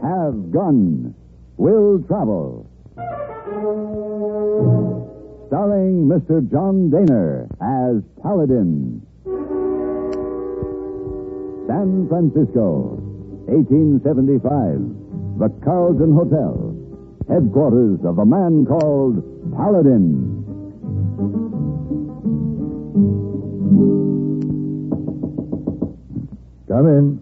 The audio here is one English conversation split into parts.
have gun, will travel. Starring Mr. John Daner as Paladin. San Francisco, 1875. The Carlton Hotel, headquarters of a man called Paladin. Come in.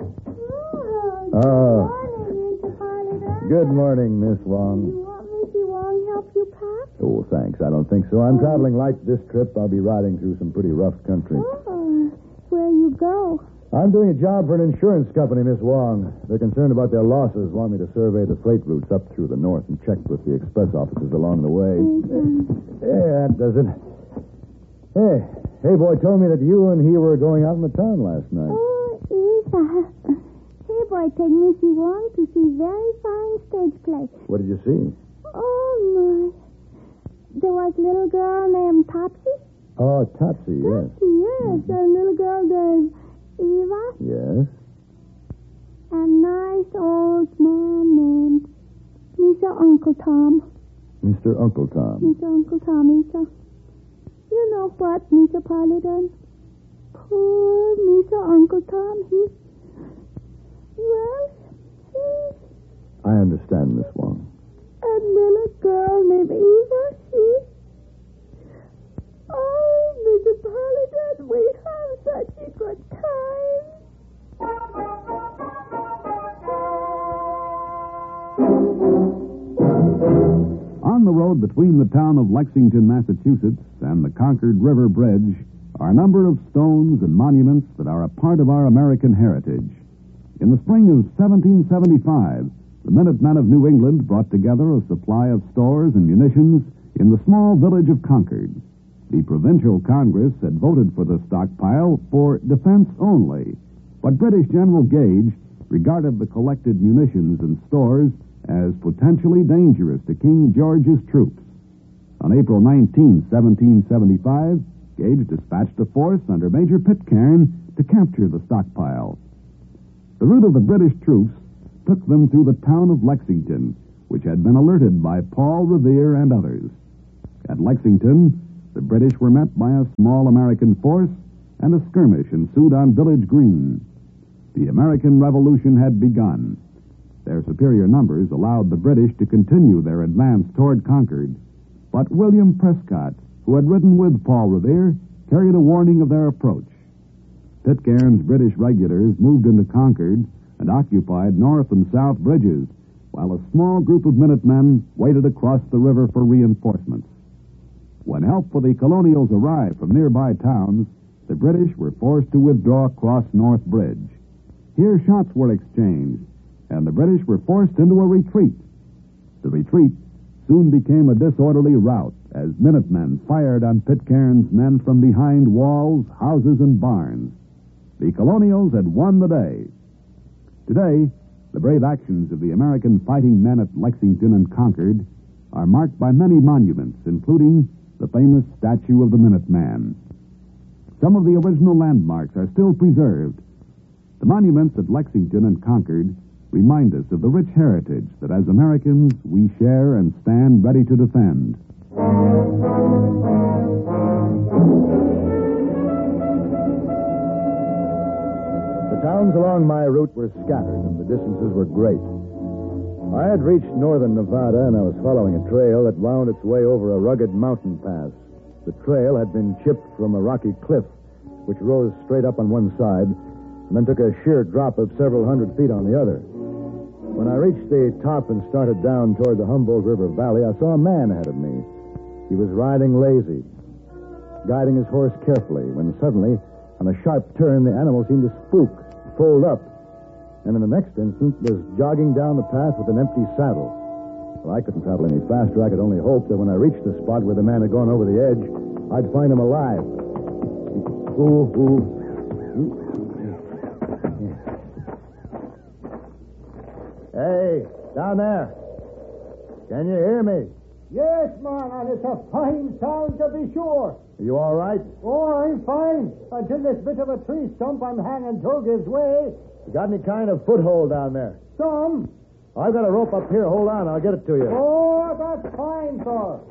Good morning, Miss Wong. You want Missy Wong help you pack? Oh, thanks. I don't think so. I'm traveling light this trip. I'll be riding through some pretty rough country. Oh, where you go? I'm doing a job for an insurance company, Miss Wong. They're concerned about their losses, want me to survey the freight routes up through the north and check with the express offices along the way. Yeah, that does it. Hey, boy told me that you and he were going out in the town last night. Oh, yes. Hey, boy, take Missy Wong to see very fine stage play. What did you see? Oh, my. There was a little girl named Topsy. Oh, Topsy, yes. Yes, a little girl named Eva. Yes. A nice old man named Mr. Uncle Tom. Mr. Uncle Tom. Mr. Uncle Tom, Mr. You know what, Mr. Paladin? Poor Mr. Uncle Tom, he's I understand, Miss Wong. a little girl named Eva, Oh, Mr. Paladin, we have such a good time. On the road between the town of Lexington, Massachusetts, and the Concord River Bridge are a number of stones and monuments that are a part of our American heritage. In the spring of 1775, the Minutemen of New England brought together a supply of stores and munitions in the small village of Concord. The provincial Congress had voted for the stockpile for defense only, but British General Gage regarded the collected munitions and stores as potentially dangerous to King George's troops. On April 19, 1775, Gage dispatched a force under Major Pitcairn to capture the stockpile. The route of the British troops took them through the town of Lexington, which had been alerted by Paul Revere and others. At Lexington, the British were met by a small American force, and a skirmish ensued on Village Green. The American Revolution had begun. Their superior numbers allowed the British to continue their advance toward Concord, but William Prescott, who had ridden with Paul Revere, carried a warning of their approach. Pitcairn's British regulars moved into Concord and occupied north and south bridges, while a small group of Minutemen waited across the river for reinforcements. When help for the Colonials arrived from nearby towns, the British were forced to withdraw across North Bridge. Here shots were exchanged, and the British were forced into a retreat. The retreat soon became a disorderly rout as Minutemen fired on Pitcairn's men from behind walls, houses, and barns. The Colonials had won the day. Today, the brave actions of the American fighting men at Lexington and Concord are marked by many monuments, including the famous statue of the Minuteman. Some of the original landmarks are still preserved. The monuments at Lexington and Concord remind us of the rich heritage that as Americans we share and stand ready to defend. The towns along my route were scattered, and the distances were great. I had reached northern Nevada, and I was following a trail that wound its way over a rugged mountain pass. The trail had been chipped from a rocky cliff, which rose straight up on one side, and then took a sheer drop of several hundred feet on the other. When I reached the top and started down toward the Humboldt River Valley, I saw a man ahead of me. He was riding lazy, guiding his horse carefully, when suddenly, on a sharp turn, the animal seemed to spook, fold up, and in the next instant was jogging down the path with an empty saddle. Well, I couldn't travel any faster. I could only hope that when I reached the spot where the man had gone over the edge, I'd find him alive. Hey, down there. Can you hear me? Yes, man, and it's a fine sound to be sure. Are you all right? Oh, I'm fine. Until this bit of a tree stump I'm hanging to gives way. You got any kind of foothold down there? Some. I've got a rope up here. Hold on. I'll get it to you. Oh, that's fine, sir.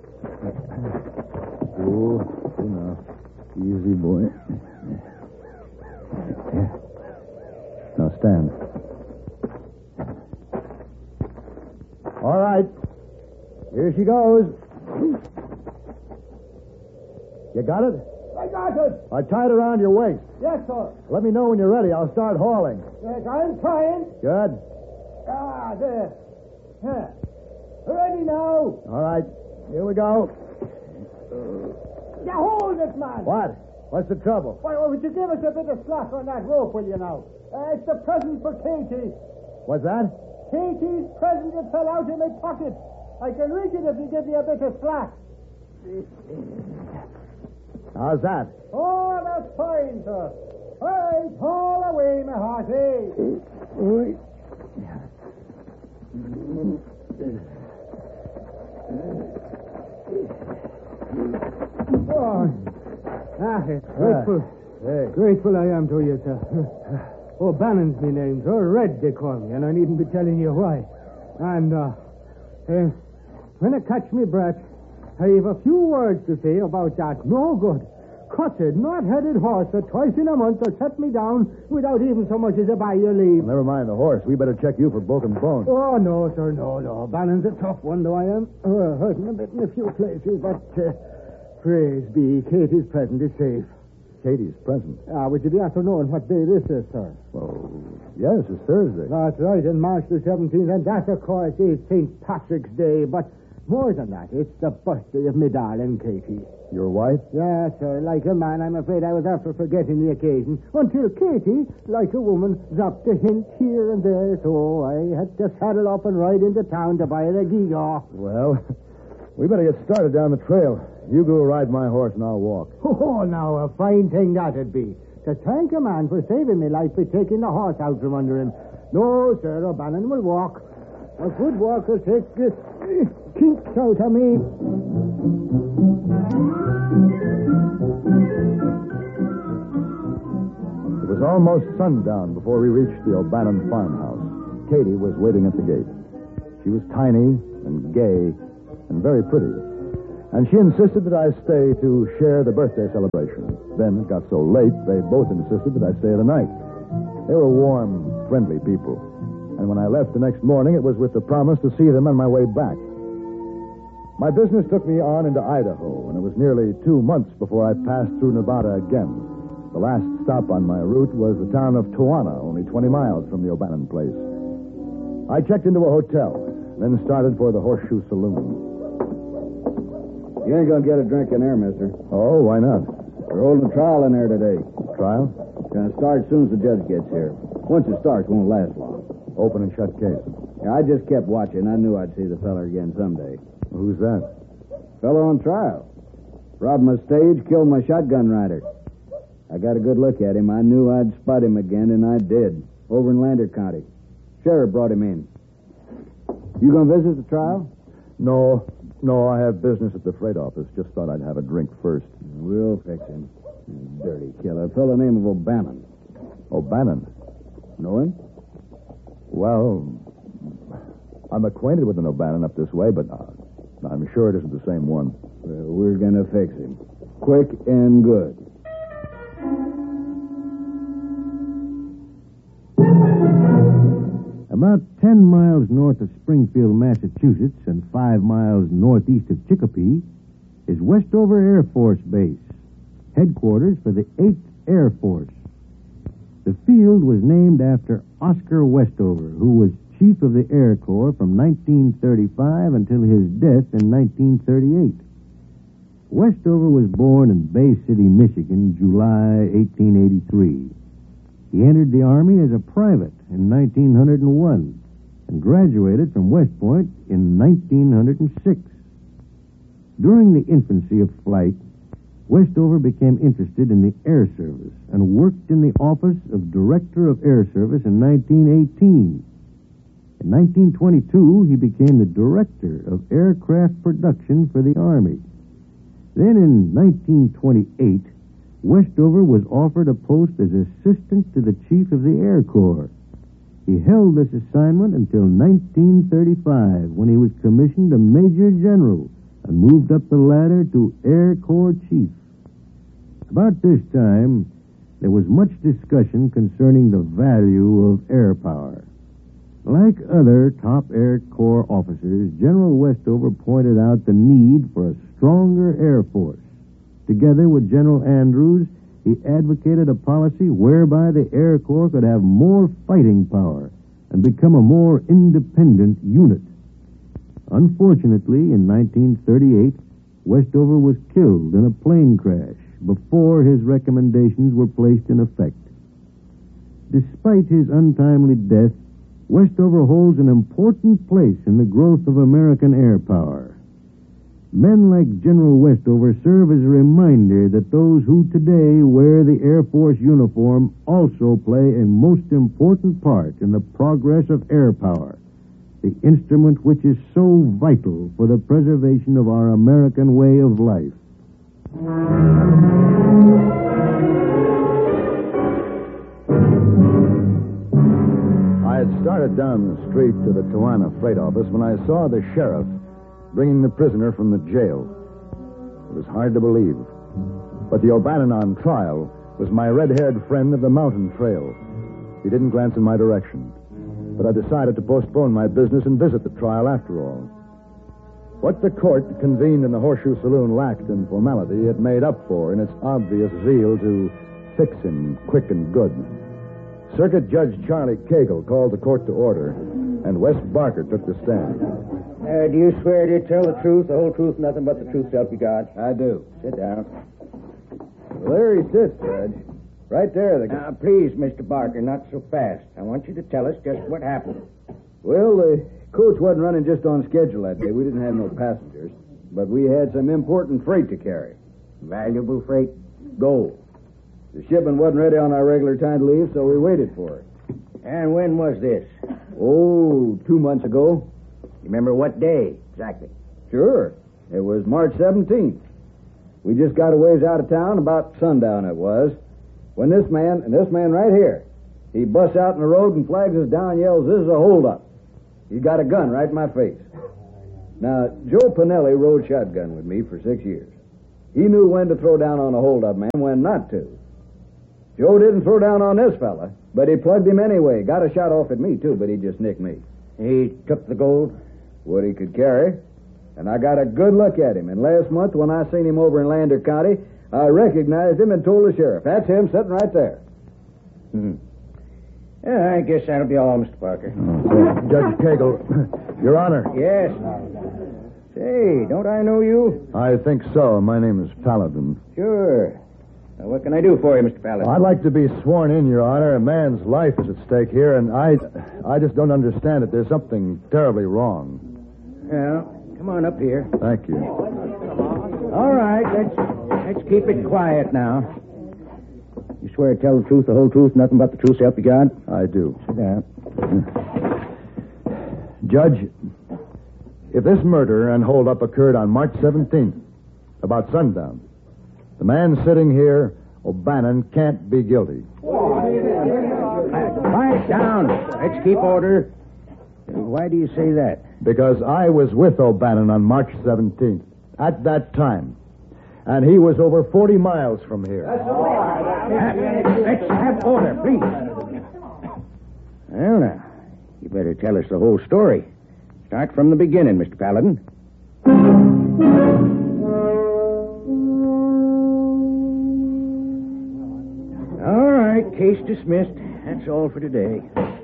Oh, now. Easy, boy. Now stand. All right. Here she goes. You got it? I got it. I tied it around your waist. Yes, sir. Let me know when you're ready. I'll start hauling. Yes, I'm trying. Good. Ah, there. Huh. Ready now. All right. Here we go. Now hold it, man. What? What's the trouble? Why, would you give us a bit of slack on that rope, will you now? It's a present for Katie. What's that? Katie's present that fell out in my pocket. I can reach it if you give me a bit of slack. How's that? Oh, that's fine, sir. All right, haul away, my hearty. Grateful I am to you, sir. O'Bannon's my name, sir. Red, they call me, and I needn't be telling you why. And, when I catch me breath, I have a few words to say about that no good, cutted, not-headed horse that twice in a month will set me down without even so much as a by your leave. Never mind the horse. We better check you for broken bones. Oh, no, sir, no. Bannon's a tough one, though I am. Hurting a bit in a few places, but praise be, Katie's present is safe. Katie's present? Would you be after knowing what day this is, sir? Well, yes, it's Thursday. That's right, in March the 17th, and that, of course, is St. Patrick's Day, but more than that, it's the birthday of me darling Katie. Your wife? Yes, sir. Like a man, I'm afraid I was after forgetting the occasion, until Katie, like a woman, dropped a hint here and there, so I had to saddle up and ride into town to buy her a gewgaw. Well, we better get started down the trail. You go ride my horse and I'll walk. Oh, now, a fine thing that'd be. To thank a man for saving me life by taking the horse out from under him. No, sir, O'Bannon will walk. A good walk will take kinks out of me. It was almost sundown before we reached the O'Bannon farmhouse. Katie was waiting at the gate. She was tiny and gay and very pretty. And she insisted that I stay to share the birthday celebration. Then it got so late, they both insisted that I stay the night. They were warm, friendly people. And when I left the next morning, it was with the promise to see them on my way back. My business took me on into Idaho, and it was nearly 2 months before I passed through Nevada again. The last stop on my route was the town of Toanna, only 20 miles from the O'Bannon place. I checked into a hotel, then started for the Horseshoe Saloon. You ain't gonna get a drink in there, mister. Oh, why not? We're holding a trial in there today. Trial? Gonna start as soon as the judge gets here. Once it starts, won't last long. Open and shut case. Yeah, I just kept watching. I knew I'd see the fella again someday. Who's that? Fella on trial. Robbed my stage, killed my shotgun rider. I got a good look at him. I knew I'd spot him again, and I did. Over in Lander County. Sheriff brought him in. You gonna visit the trial? No, I have business at the freight office. Just thought I'd have a drink first. We'll fix him. Dirty killer. A fellow named O'Bannon. O'Bannon? Know him? Well, I'm acquainted with an O'Bannon up this way, but I'm sure it isn't the same one. Well, we're gonna fix him. Quick and good. About 10 miles north of Springfield, Massachusetts, and 5 miles northeast of Chicopee is Westover Air Force Base, headquarters for the 8th Air Force. The field was named after Oscar Westover, who was Chief of the Air Corps from 1935 until his death in 1938. Westover was born in Bay City, Michigan, July 1883. He entered the Army as a private in 1901 and graduated from West Point in 1906. During the infancy of flight, Westover became interested in the Air Service and worked in the office of Director of Air Service in 1918. In 1922, he became the Director of Aircraft Production for the Army. Then in 1928, Westover was offered a post as assistant to the Chief of the Air Corps. He held this assignment until 1935, when he was commissioned a Major General and moved up the ladder to Air Corps Chief. About this time, there was much discussion concerning the value of air power. Like other top Air Corps officers, General Westover pointed out the need for a stronger Air Force. Together with General Andrews, he advocated a policy whereby the Air Corps could have more fighting power and become a more independent unit. Unfortunately, in 1938, Westover was killed in a plane crash before his recommendations were placed in effect. Despite his untimely death, Westover holds an important place in the growth of American air power. Men like General Westover serve as a reminder that those who today wear the Air Force uniform also play a most important part in the progress of air power, the instrument which is so vital for the preservation of our American way of life. I had started down the street to the Tijuana freight office when I saw the sheriff bringing the prisoner from the jail. It was hard to believe. But the O'Bannon on trial was my red-haired friend of the mountain trail. He didn't glance in my direction. But I decided to postpone my business and visit the trial after all. What the court convened in the Horseshoe Saloon lacked in formality, it made up for in its obvious zeal to fix him quick and good. Circuit Judge Charlie Cagle called the court to order, and Wes Barker took the stand. Do you swear to tell the truth, the whole truth, nothing but the truth, so help you God? I do. Sit down. Well, there he sits, Judge. Right there. Now, please, Mr. Barker, not so fast. I want you to tell us just what happened. Well, the coach wasn't running just on schedule that day. We didn't have no passengers, but we had some important freight to carry. Valuable freight? Gold. The shipment wasn't ready on our regular time to leave, so we waited for it. And when was this? Oh, 2 months ago. You remember what day exactly? Sure. It was March 17th. We just got a ways out of town, about sundown it was, when this man right here, he busts out in the road and flags us down and yells, "This is a holdup." He got a gun right in my face. Now, Joe Pinelli rode shotgun with me for 6 years. He knew when to throw down on a holdup man, when not to. Joe didn't throw down on this fella, but he plugged him anyway. Got a shot off at me, too, but he just nicked me. He took the gold? What he could carry. And I got a good look at him. And last month, when I seen him over in Lander County, I recognized him and told the sheriff. That's him sitting right there. Yeah, I guess that'll be all, Mr. Parker. Judge Cagle, Your Honor. Yes. Say, don't I know you? I think so. My name is Paladin. Sure. Now, what can I do for you, Mr. Paladin? I'd like to be sworn in, Your Honor. A man's life is at stake here, and I just don't understand it. There's something terribly wrong. Well, come on up here. Thank you. All right, let's keep it quiet now. You swear to tell the truth, the whole truth, nothing but the truth, so help you God? I do. Sit down. Judge, if this murder and holdup occurred on March 17th, about sundown, the man sitting here, O'Bannon, can't be guilty. Quiet down. Let's keep order. Why do you say that? Because I was with O'Bannon on March 17th, at that time. And he was over 40 miles from here. Let's have order, please. Well, now, you better tell us the whole story. Start from the beginning, Mr. Paladin. All right, case dismissed. That's all for today.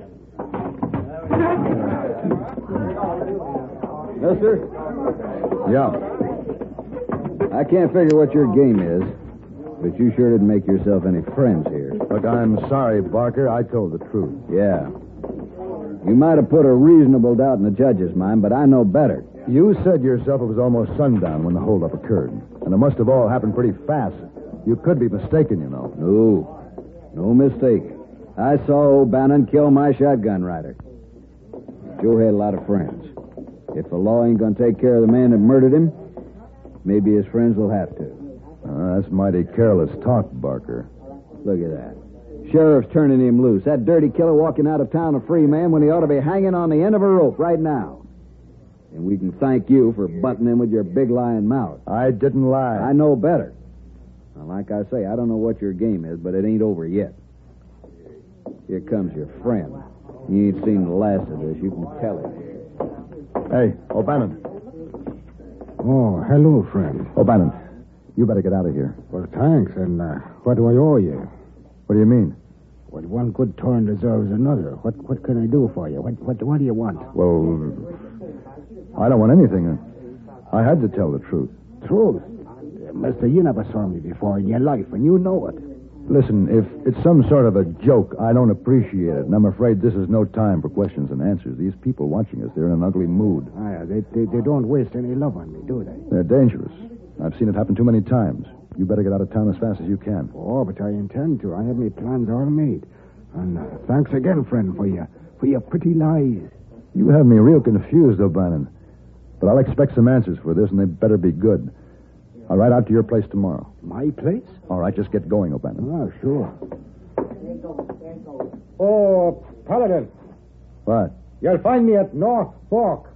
Yes, sir? Yeah. I can't figure what your game is, but you sure didn't make yourself any friends here. Look, I'm sorry, Barker. I told the truth. Yeah. You might have put a reasonable doubt in the judge's mind, but I know better. You said yourself it was almost sundown when the holdup occurred, and it must have all happened pretty fast. You could be mistaken, you know. No mistake. I saw O'Bannon kill my shotgun rider. Joe had a lot of friends. If the law ain't going to take care of the man that murdered him, maybe his friends will have to. That's mighty careless talk, Barker. Look at that. sheriff's turning him loose. That dirty killer walking out of town a free man when he ought to be hanging on the end of a rope right now. And we can thank you for butting him with your big lying mouth. I didn't lie. I know better. Now, like I say, I don't know what your game is, but it ain't over yet. Here comes your friend. You ain't seen the last of this. You can tell it. Hey, O'Bannon. Oh, hello, friend. O'Bannon, you better get out of here. Well, thanks. And what do I owe you? What do you mean? Well, one good turn deserves another. What can I do for you? What do you want? Well, I don't want anything. I had to tell the truth. Truth? Mister, you never saw me before in your life, and you know it. Listen, if it's some sort of a joke, I don't appreciate it, and I'm afraid this is no time for questions and answers. These people watching us, they're in an ugly mood. They don't waste any love on me, do they? They're dangerous. I've seen it happen too many times. You better get out of town as fast as you can. Oh, but I intend to. I have my plans all made. And thanks again, friend, for your pretty lies. You have me real confused, O'Bannon. But I'll expect some answers for this, and they better be good. I'll ride out to your place tomorrow. My place? All right, just get going, O'Bannon. Oh, sure. Oh, Paladin. What? You'll find me at North Fork.